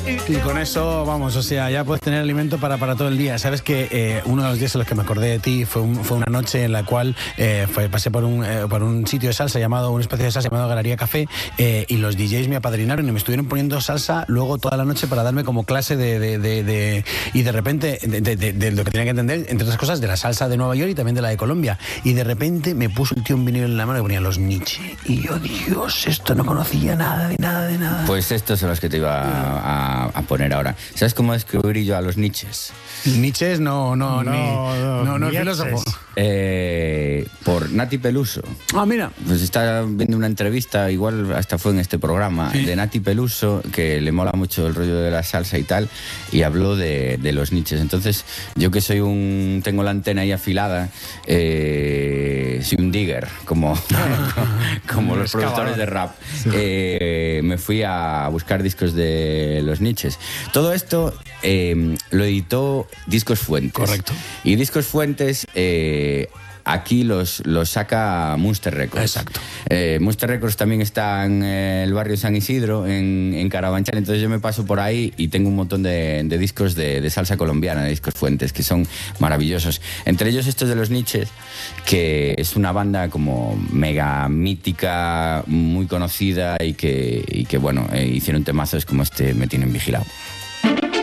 Y con eso, vamos, o sea, ya puedes tener alimento para todo el día. Sabes que uno de los días en los que me acordé de ti fue una noche en la cual pasé por un sitio de salsa un espacio de salsa llamado Galería Café, y los DJs me apadrinaron y me estuvieron poniendo salsa luego toda la noche para darme como clase y de repente de lo que tenía que entender, entre otras cosas, de la salsa de Nueva York y también de la de Colombia. Y de repente me puso un tío un vinilo en la mano que ponía los Nietzsche. Y yo, Dios, esto no conocía nada de nada. Pues estos son los que te iba a poner ahora. ¿Sabes cómo descubrí yo a los Nietzsches? Nietzsches no filósofo. Por Nati Peluso. Ah, mira. Pues está viendo una entrevista, igual hasta fue en este programa, de Nati Peluso, que le mola mucho el rollo de la salsa y tal, y habló de los Nietzsches. Entonces, yo que tengo la antena ahí afilada, soy un digger, como los productores de rap. Me fui a buscar discos de los Nietzsches. Todo esto lo editó Discos Fuentes. Correcto. Y Discos Fuentes aquí los saca Munster Records. Exacto. Munster Records también está en el barrio San Isidro, en Carabanchel. Entonces yo me paso por ahí y tengo un montón de discos de salsa colombiana, de Discos Fuentes, que son maravillosos. Entre ellos estos de los Nietzsches, que es una banda como mega mítica, muy conocida y que bueno, hicieron temazos como este Me Tienen Vigilado.